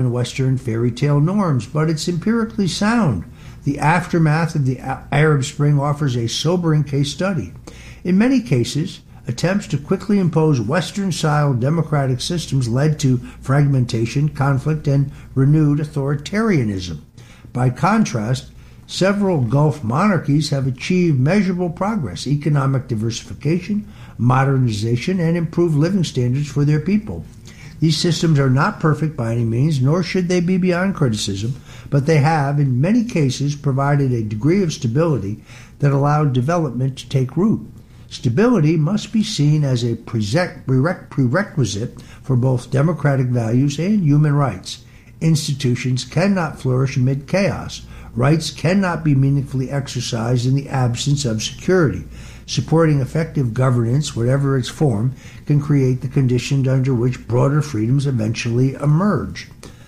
Western fairy tale norms, but it's empirically sound. The aftermath of the Arab Spring offers a sobering case study. In many cases, attempts to quickly impose Western-style democratic systems led to fragmentation, conflict, and renewed authoritarianism. By contrast, several Gulf monarchies have achieved measurable progress, economic diversification, modernization, and improved living standards for their people. These systems are not perfect by any means, nor should they be beyond criticism, but they have, in many cases, provided a degree of stability that allowed development to take root. Stability must be seen as a prerequisite for both democratic values and human rights. Institutions cannot flourish amid chaos. Rights cannot be meaningfully exercised in the absence of security. Supporting effective governance, whatever its form, can create the conditions under which broader freedoms eventually emerge.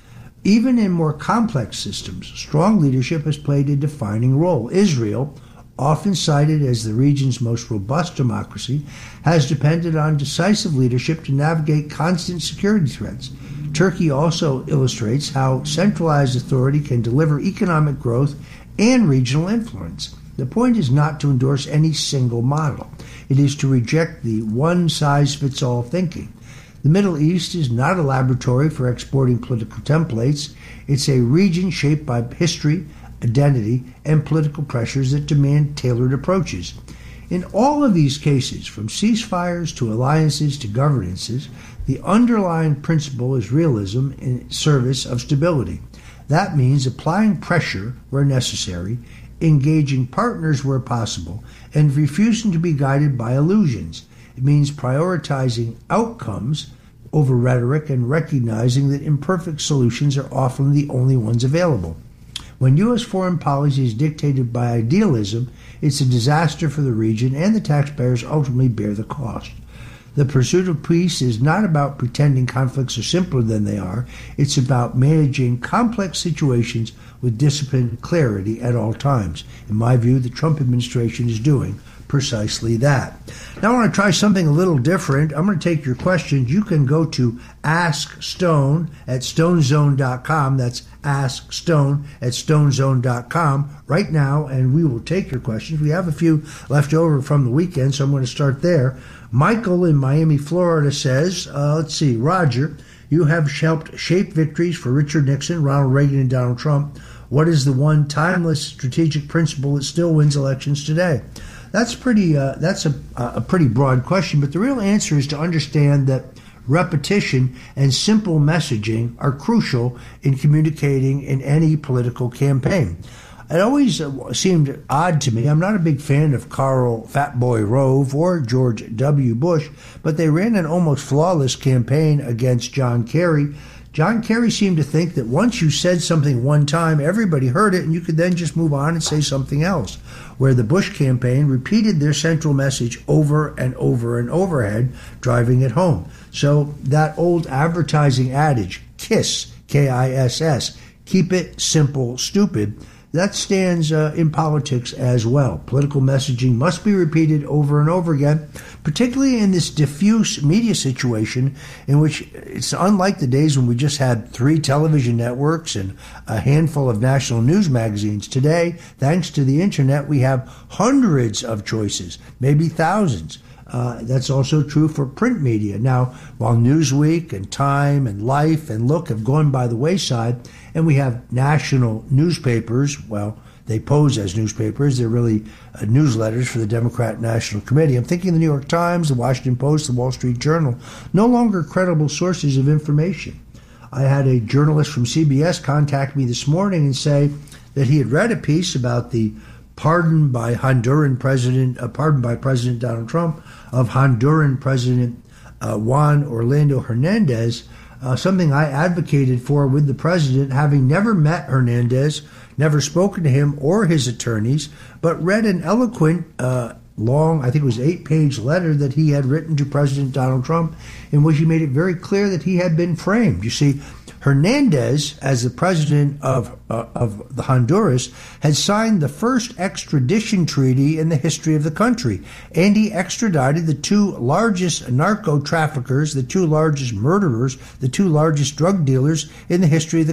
Even in more complex systems, strong leadership has played a defining role. Israel, often cited as the region's most robust democracy, has depended on decisive leadership to navigate constant security threats. Turkey also illustrates how centralized authority can deliver economic growth and regional influence. The point is not to endorse any single model. It is to reject the one-size-fits-all thinking. The Middle East is not a laboratory for exporting political templates. It's a region shaped by history, identity, and political pressures that demand tailored approaches. In all of these cases, from ceasefires to alliances to governances, the underlying principle is realism in service of stability. That means applying pressure where necessary, engaging partners where possible, and refusing to be guided by illusions. It means prioritizing outcomes over rhetoric and recognizing that imperfect solutions are often the only ones available. When U.S. foreign policy is dictated by idealism, it's a disaster for the region, and the taxpayers ultimately bear the cost. The pursuit of peace is not about pretending conflicts are simpler than they are. It's about managing complex situations with disciplined clarity at all times. In my view, the Trump administration is doing precisely that. Now I want to try something a little different. I'm going to take your questions. You can go to Ask Stone at stonezone.com. That's Ask Stone at stonezone.com right now, and we will take your questions. We have a few left over from the weekend, so I'm going to start there. Michael in Miami, Florida says, Roger, you have helped shape victories for Richard Nixon, Ronald Reagan, and Donald Trump. What is the one timeless strategic principle that still wins elections today? That's a pretty broad question, but the real answer is to understand that repetition and simple messaging are crucial in communicating in any political campaign. It always seemed odd to me. I'm not a big fan of Karl Fatboy Rove or George W. Bush, but they ran an almost flawless campaign against John Kerry. John Kerry seemed to think that once you said something one time, everybody heard it, and you could then just move on and say something else, where the Bush campaign repeated their central message over and over and over again, driving it home. So that old advertising adage, KISS, K-I-S-S, keep it simple, stupid, that stands in politics as well. Political messaging must be repeated over and over again, particularly in this diffuse media situation in which it's unlike the days when we just had 3 television networks and a handful of national news magazines. Today, thanks to the internet, we have hundreds of choices, maybe thousands. That's also true for print media. Now, while Newsweek and Time and Life and Look have gone by the wayside, and we have national newspapers, well, they pose as newspapers. They're really newsletters for the Democrat National Committee. I'm thinking the New York Times, the Washington Post, the Wall Street Journal, no longer credible sources of information. I had a journalist from CBS contact me this morning and say that he had read a piece about the pardon by President Donald Trump of Honduran President Juan Orlando Hernandez, something I advocated for with the president, having never met Hernandez, never spoken to him or his attorneys, but read an eloquent, long, I think it was 8-page letter that he had written to President Donald Trump, in which he made it very clear that he had been framed. You see, Hernandez, as the president of the Honduras, had signed the first extradition treaty in the history of the country, and he extradited the two largest narco traffickers, the two largest murderers, the two largest drug dealers in the history of the